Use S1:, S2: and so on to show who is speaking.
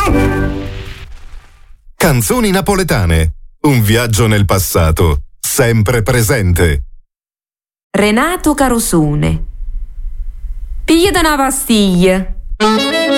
S1: Canzoni napoletane. Un viaggio nel passato, sempre presente.
S2: Renato Carosone. Piglia da una pastiglia.